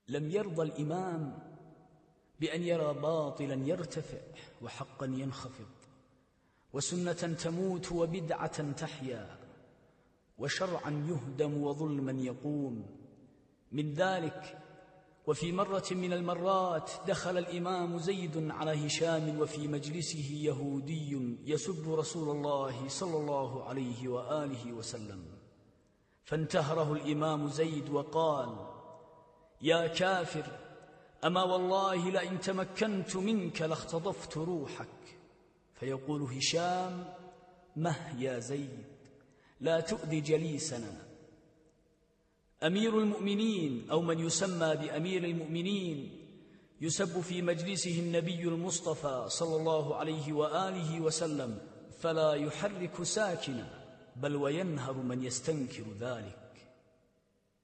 لم يرضى الإمام بأن يرى باطلا يرتفع وحقا ينخفض، وسنة تموت وبدعة تحيا، وشرعا يهدم وظلما يقوم. من ذلك: وفي مرة من المرات دخل الإمام زيد على هشام وفي مجلسه يهودي يسب رسول الله صلى الله عليه وآله وسلم، فانتهره الإمام زيد وقال: يا كافر، أما والله لئن تمكنت منك لاختطفت روحك. فيقول هشام: مه يا زيد، لا تؤذي جليسنا. أمير المؤمنين أو من يسمى بأمير المؤمنين يسب في مجلسه النبي المصطفى صلى الله عليه وآله وسلم، فلا يحرك ساكنا، بل وينهر من يستنكر ذلك.